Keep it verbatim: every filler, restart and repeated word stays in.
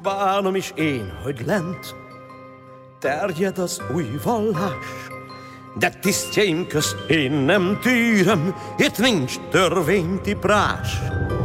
Bánom is én, hogy lent terjed az új vallás, de tisztjeim közt én nem tűröm, itt nincs törvénytiprás.